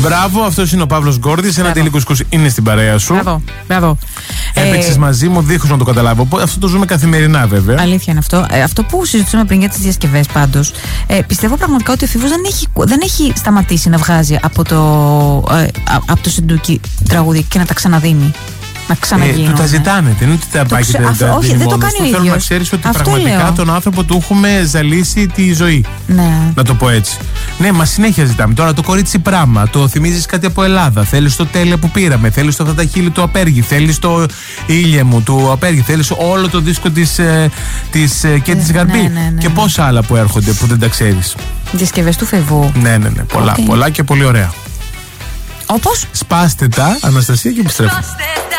Μπράβο, αυτός είναι ο Παύλος Γκόρδης. Ένα τελικό είναι στην παρέα σου. Μπράβο. Έπαιξες μαζί μου, δίχως να το καταλάβω. Αυτό το ζούμε καθημερινά, βέβαια. Αλήθεια είναι αυτό. Αυτό που συζητούσαμε πριν για τις διασκευές, πάντως, πιστεύω πραγματικά ότι ο Φίβος δεν έχει σταματήσει να βγάζει από το Σεντούκι τραγούδι και να τα ξαναδίνει. Να ξαναγίνουν. Του τα ζητάνε, δεν είναι ότι τα πάγεται. Όχι, δεν το κάνει ο ίδιος. Θέλω να ξέρεις ότι αυτό πραγματικά λέω. τον άνθρωπο του έχουμε ζαλίσει τη ζωή. Ναι. Να το πω έτσι. Ναι, μα συνέχεια ζητάμε. Τώρα το κορίτσι πράμα, το θυμίζεις κάτι από Ελλάδα. Θέλεις το τέλεια που πήραμε. Θέλεις το αυτά τα χείλη του Απέργη. Θέλεις το ήλια μου του Απέργη. Θέλεις όλο το δίσκο της Κέντης Γαρμπή. Ναι. Και πόσα άλλα που έρχονται που δεν τα ξέρεις. Διασκευές του Φεβού. Ναι. Πολλά και πολύ ωραία. Όπως? Σπάστε τα, Αναστασία, και επιστρέφω.